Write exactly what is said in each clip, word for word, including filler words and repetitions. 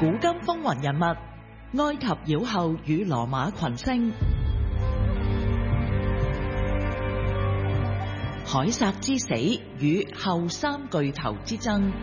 古今風雲人物，埃及妖后與羅馬群星，凱撒之死與後三巨頭之爭。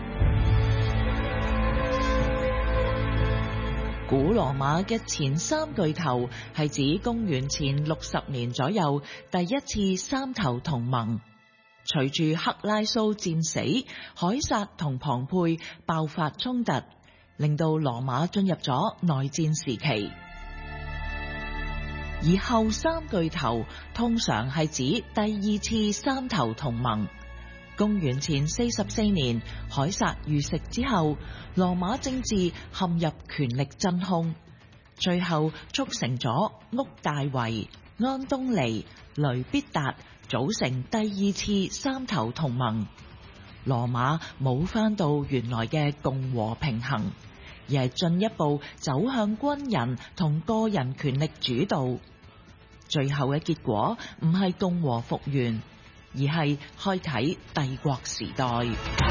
古羅馬嘅前三巨頭係指公元前六十年左右第一次三頭同盟。隨住克拉蘇戰死，凱撒同龐貝爆發衝突，令到羅馬進入咗內戰時期。而後三巨頭通常係指第二次三頭同盟。公元前四十四年，凱撒遇刺之後，羅馬政治陷入權力真空，最後促成咗屋大維、安東尼、雷必達組成第二次三頭同盟。羅馬冇返到原來嘅共和平衡，而係進一步走向軍人同個人權力主導。最後嘅結果唔係共和復原，而係開啟帝國時代。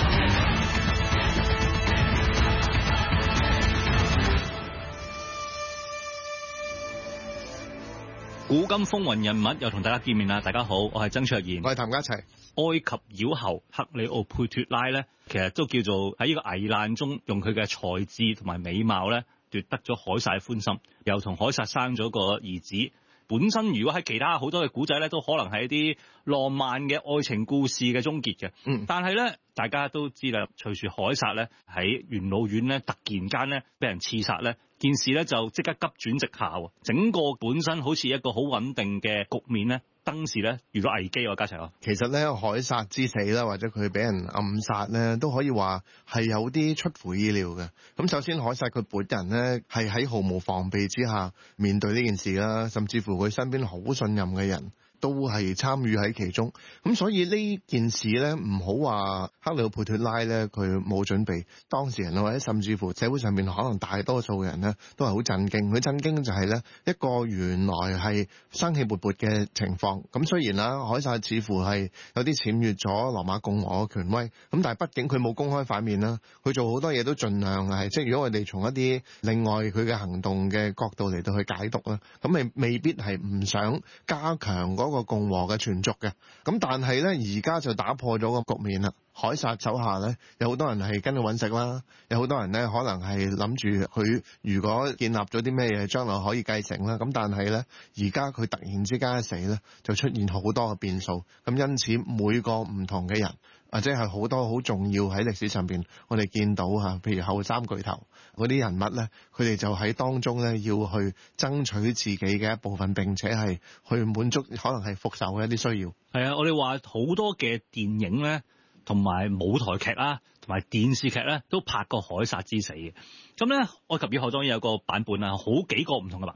古今風雲人物又同大家見面啦！大家好，我係曾卓然， 我係譚家齊。 埃及妖后克里奧佩托拉咧，其實都叫做喺呢個危難中，用佢嘅才智同埋美貌咧，奪得咗凱撒嘅歡心，又同凱撒生咗個兒子。本身如果喺其他好多嘅古仔咧，都可能係一啲浪漫嘅愛情故事嘅終結嘅。嗯，但係咧，大家都知啦，隨住凱撒咧喺元老院咧突然間咧俾人刺殺咧，件事咧就即刻急轉直下喎。整個本身好似一個好穩定嘅局面咧，當時咧遇到危機喎，家齊啊。 其實咧，凱撒之死啦，或者佢俾人暗殺咧，都可以話係有啲出乎意料嘅。咁首先，凱撒佢本人咧係喺毫無防備之下面對呢件事啦，甚至乎佢身邊好信任嘅人都係參與喺其中。咁所以呢件事咧，唔好話克里奧佩托拉咧佢冇準備，當事人或者甚至乎社會上面可能大多數嘅人咧都係好震驚。佢震驚就係咧一個原來係生氣勃勃嘅情況。咁雖然啦，凱撒似乎係有啲僭越咗羅馬共和嘅權威，咁但係畢竟佢冇公開反面啦，佢做好多嘢都盡量係，即係如果我哋從一啲另外佢嘅行動嘅角度嚟到去解讀啦，咁未未必係唔想加強嗰個共和嘅存續嘅。咁但係咧而家就打破咗個局面啦。凱撒手下咧有好多人係跟佢揾食啦，有好多人咧可能係諗住佢如果建立咗啲咩嘢，將來可以繼承啦。咁但係咧而家佢突然之間一死咧，就出現好多嘅變數。咁因此每個唔同嘅人，或者係好多好重要喺歷史上邊，我哋見到嚇，譬如後三巨頭嗰啲人物咧，佢哋就喺當中咧要去爭取自己嘅一部分，並且係去滿足可能係復仇嘅一啲需要。 係啊，我哋話好多嘅電影咧，同埋舞台劇啦，同埋電視劇咧，都拍過凱撒之死嘅。咁咧，埃及妖后當然有個版本啊，好幾個唔同嘅版